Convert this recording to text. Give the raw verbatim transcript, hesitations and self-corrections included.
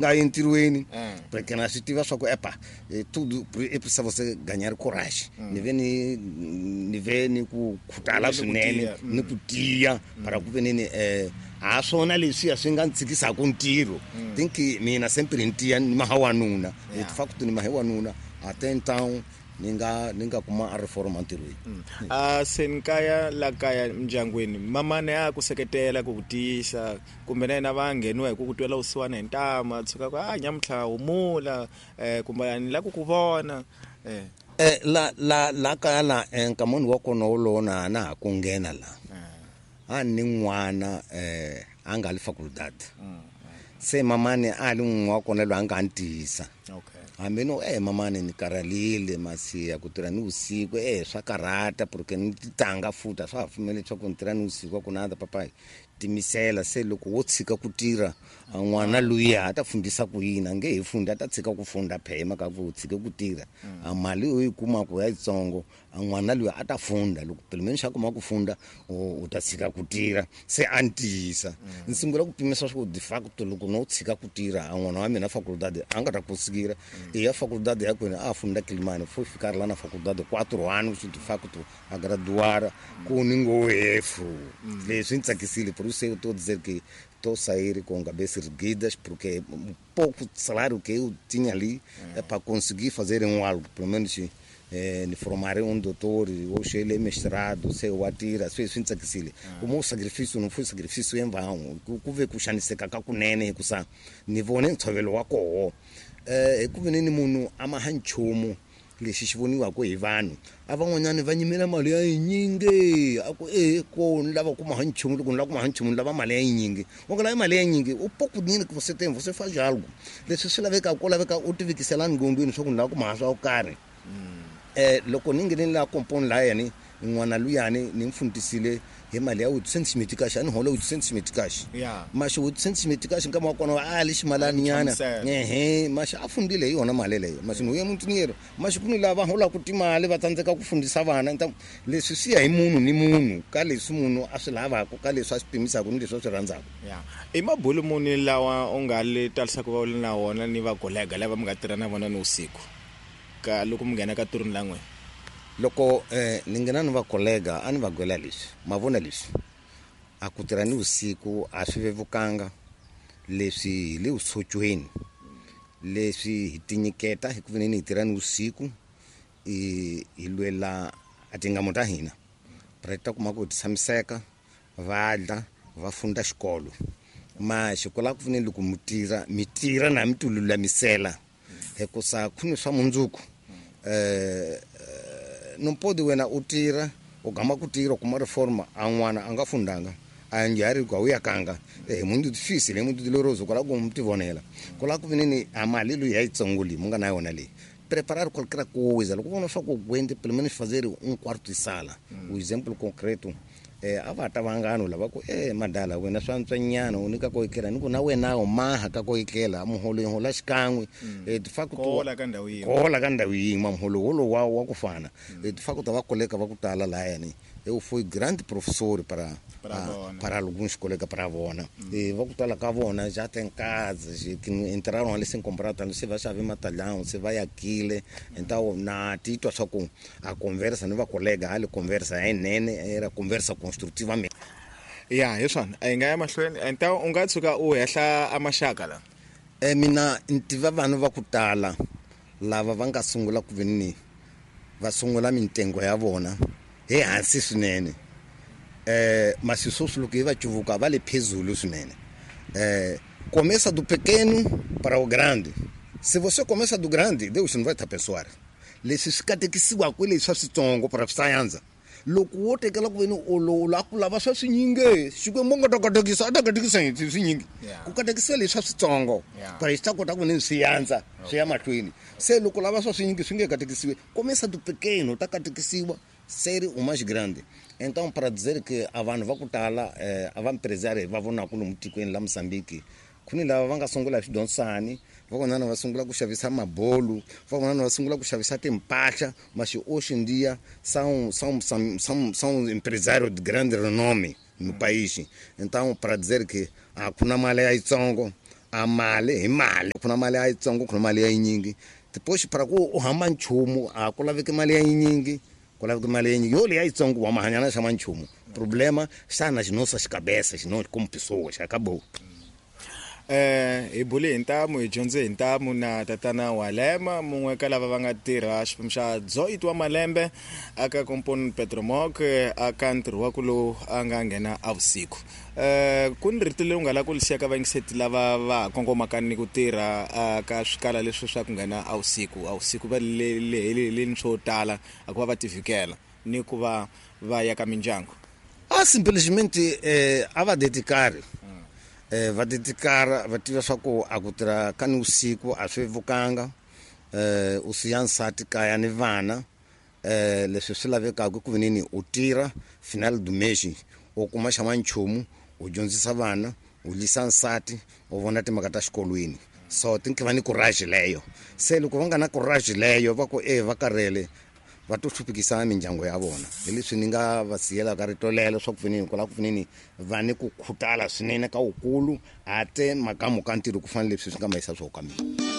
nga entirweni porque na swi tiva swa ku epa tudo é precisa você ganhar coragem ni ve ni ni ve ni ku khutala swinene ni ku tiya para ku ve ni eh a swona leswi swi nga ntsikisa ku ntirho think mina sempre ntiya ni mahawanuna it fact ni mahawanuna até então ninga ninga kuma a reforma ntirhweni a senkaya la kaya mjangweni mamane ya ku seketela ku kutisa kumbe na yena va ngheniwa hi ku ku twela usiwana hi ntama tshuka ku a nyamthla umula eh kumbe ni la ku ku vona eh eh la la la kaya la enkamoni wa kona ulona na ku nghena la a ni n'wana eh anga le facultad se mamane a le n'wa kona lo anga ntisa okay hambi no eh mamane ni karalile masiya ku tirha ni usiku eh swa karata porque ni titanga futa swa pfumela swa ku tirha ni usiku ku nada papai timisela se loko wo tshika ku tirha n'wana loyi a ta fundisa ku yina nge he funda ta tshika ku funda phema ka ku tshika ku tirha a mali u yi kuma ku ya itsongo a n'wana loyi a ta funda loko pelmeni xa kuma ku funda u ta tshika ku tirha se antisa ni sungula ku pimisa swa ku de facto loko no tshika ku tirha a n'wana wa mina faculdade a nga ta ku sikira e ya faculdade ya kwena a funda Kilimani foi ficar lá na faculdade quatro anos de facto a graduar com ningo efu leswi ntsakisile por isso eu tô dizer que tô sair com cabeça erguidas porque um pouco de salário que eu tinha ali é para conseguir fazer um algo pelo menos eh ni formar um doutor ou se ele é mestrado se eu atira se isso ntsakisile o meu sacrifício não foi sacrifício em vão ku ve ku xaniseka ka kunene ku sa ni vone ntshovelo wa koho eh ku veneni munhu ama hanchomo lexi xi voniwa ku hi vanhu a van'wanyana va nyimela mali ya yinyinge a ku eh ko lava ku mahanchomo loko lava ku mahanchomo lava mali ya yinyinge u nga lava mali ya yinyinge u pouco dinheiro que você tem você faz algo leswi swi laveka ku laveka u tivikisela ngondweni swa ku lava ku mahaswa u karhi eh loko ni ngene la compound la yani n'wana luyani ni mfundisile he mali ya u centimeter kahle ani holo u centimeter kahle yeah masho u centimeter kahle nkama wa kona a le ximalani nyana ehe masho a fundile hi yona mali leyo masho no ye muntiniyero masho kuni lava hola ku timali va tsandzeka ku fundisa vana nta leswi siya hi munhu ni munhu ka leswi munhu a swi lavaka ka leswi a swi pimisaka ni leswi a swi rhandzaka yeah i mabulu muni lawa u nga le talisa ku va u na wona ni va kolega lava mi nga tirha na vona ni usiku ka loko mi nghena ka turuni langwe loko eh ni nghena ni va kolega a ni va gwela leswi mavona leswi a ku tirha ni usiku a swi vevukanga leswi le usochweni leswi hi tinyiketa hi ku veneni hi tirha ni usiku i hi lwela a tingamo ta hina preta kuma ku tshamiseka vadla va funda xikolo ma xikola ku veneni loko mutira mitira na mitululamisela hekusa khuni swa mundzuku eh non pode wena u tira u gama ku tira kuma reforma a n'wana a nga fundanga a njari kwa u yakanga eh mundu difícil mundu doloroso kola ku mtivonela kola ku veneni a mali lo ya itsongoli munga na yona le preparar qualquer coisa loko vona swa ku gwende pelo menos fazer um quarto de sala o exemplo concreto eh avata vangano lava ku eh madala wena swa ntswanyana unika ko ikela niko na wena o maha ka ko ikela muholo hola xikan'we eh de facto kola ka ndawu yin'we kola ka ndawu yin'we muholo holo wa wa ku fana eh de facto va kolega va ku tala la yani eu fui grande professor para para, para alguns colegas para vona e va ku tala ka vona já tem casa que entraram ali sem comprar tanto você vai saber matalhão você vai aquile então na tito só com a conversa não va colega ali conversa é nene era conversa construtivamente yeah hi swona a nga ya mahlweni então u nga tshuka u hehla amaxaka la eh mina ntiva vanhu va ku tala lava va nga sungula ku venini va sungula mitengo ya vona he hansi swinene eh masisoso loko va chuvuka va le phezulu swinene eh começa do pequeno para o grande se você começa do grande Deus não vai te abençoar leswi swi katekisiwa ku leswi swa switsongo para science loko wo tekela ku veni o lo la ku lava swa swinyinge xikwembu nga ta katekisa ta katekisa hi swinyinge ku katekisa leswi swa switsongo para sta kota ku ni siyanza swi ya mahlweni se loko lava swa swinyinge swi nge katekisiwe começa do pequeno ta katekisiwa ser o mais grande então para dizer que a vanhu va ku tala eh a va empresário va vona ku lomu tikweni la Moçambique kuni lava va nga sungula hi swidonsani va konana va sungula ku xavisa mabolo va konana va sungula ku xavisa timpahla mas hoje em dia são são são são empresários de grande renome no país então para dizer que a kuna mali ya itsongo a mali hi mali ku na mali ya yitsongo ku na mali ya yinyingi tipoxi para ku u hamba nchumu a ku laveki mali ya yinyingi ku laveki mali ya yinyingi yo le ya yitsongo wa mahanyana xa manchumu problema xana xinosa xikabesa xino kompisowa xa kabo. Eh hi bule hi ntamu hi dyondze hi ntamu na tatana Walema mun'we ka lava va nga tirha xiphemu xa Zoid wa malembe aka compound Petromok aka ntirho wa ku lowu a nga nghena avusiku. Eh ku ni rito leyi u nga la ku lixeka vangiseti lava va kongomaka ni ku tirha ka swikala leswi swa ku nghena avusiku avusiku va le le le swo tala a ku va va tivikela ni ku va va ya ka mindyangu. A simplesmente eh a va dedicare eh va dedicare va tiva swa ku a ku tirha ka ni usiku a swi vukanga eh u siya nsati kaya ni vana eh leswi swi lavekaka ku venini u tirha final dumexi u kuma xa manchumu u dyondzisa vana u lisa nsati u vona timhaka ta xikolweni so tinkiva ni courage leyo se loko va nga na courage leyo va ku eh va karele va to hlupikisa mindyangu ya vona hi leswi ni nga va siyela ka rito lelo swa ku venini ku la ku venini va ni ku khutala swinene ka ukulu a te makamu ka ntirho ku fanele leswi swi nga mayisa swo ka mina.